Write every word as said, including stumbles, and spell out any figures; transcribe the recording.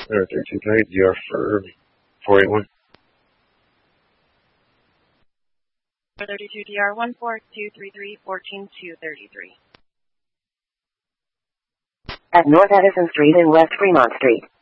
Or three two three, D R for four eight one. thirty-two D R one four two three three, fourteen two thirty-three. At North Edison Street and West Fremont Street.